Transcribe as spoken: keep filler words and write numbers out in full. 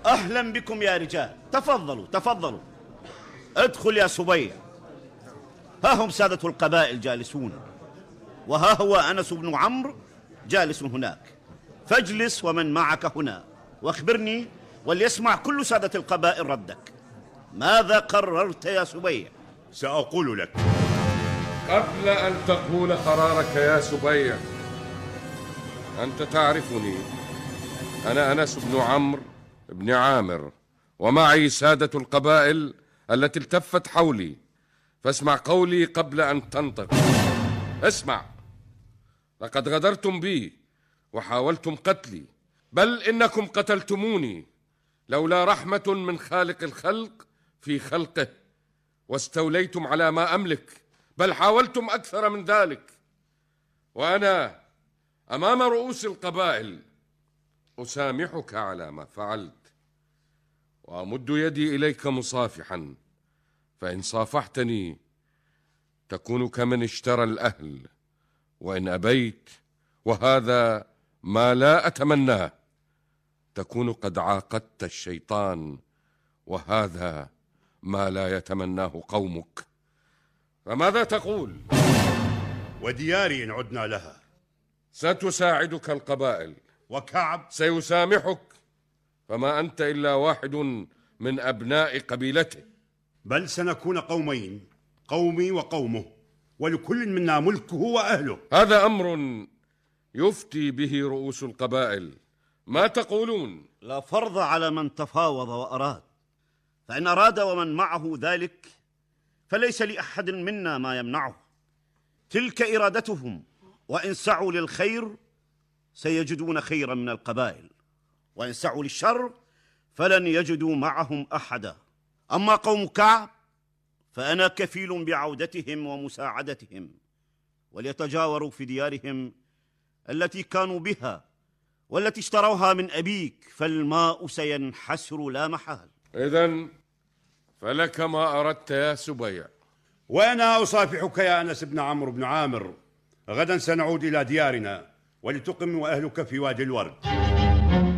أهلا بكم يا رجال، تفضلوا تفضلوا. ادخل يا سبيع. ها هم سادة القبائل جالسون، وها هو أنس بن عمرو جالس هناك، فاجلس ومن معك هنا واخبرني وليسمع كل سادة القبائل ردك. ماذا قررت يا سبيع؟ سأقول لك. قبل أن تقول قرارك يا سبيع، أنت تعرفني، أنا أنس بن عمرو بن عامر، ومعي سادة القبائل التي التفت حولي، فاسمع قولي قبل أن تنطق. اسمع، لقد غدرتم بي وحاولتم قتلي، بل إنكم قتلتموني لولا رحمة من خالق الخلق في خلقه، واستوليتم على ما أملك، بل حاولتم أكثر من ذلك. وأنا أمام رؤوس القبائل أسامحك على ما فعلت، وأمد يدي إليك مصافحا، فإن صافحتني تكون كمن اشترى الأهل، وإن أبيت، وهذا ما لا أتمناه، تكون قد عاقدت الشيطان، وهذا ما لا يتمناه قومك. فماذا تقول؟ ودياري إن عدنا لها. ستساعدك القبائل، وكعب سيسامحك، فما أنت إلا واحد من أبناء قبيلته. بل سنكون قومين، قومي وقومه، ولكل منا ملكه وأهله. هذا أمر يفتي به رؤوس القبائل، ما تقولون؟ لا فرض على من تفاوض وأراد، فإن أراد ومن معه ذلك فليس لأحد منا ما يمنعه. تلك إرادتهم، وإن سعوا للخير سيجدون خيرا من القبائل، وإن سعوا للشر فلن يجدوا معهم أحدا. أما قوم كعب فأنا كفيل بعودتهم ومساعدتهم، وليتجاوروا في ديارهم التي كانوا بها والتي اشتروها من أبيك، فالماء سينحسر لا محال. إذن فلك ما أردت يا سبيع. وأنا أصافحك يا أنس بن عمرو بن عامر. غدا سنعود إلى ديارنا، ولتقم أهلك في وادي الورد.